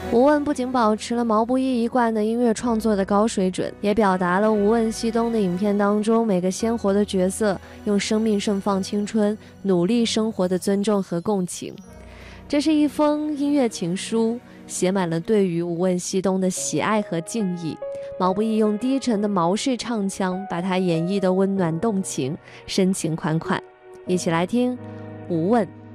无问不仅保持了毛不易一贯的音乐创作的高水准，也表达了无问西东的影片当中每个鲜活的角色用生命盛放青春、努力生活的尊重和共情。这是一封音乐情书，写满了对于无问西东的喜爱和敬意。毛不易用低沉的毛式唱腔，把它演绎得温暖动情、深情款款。一起来听《无问》。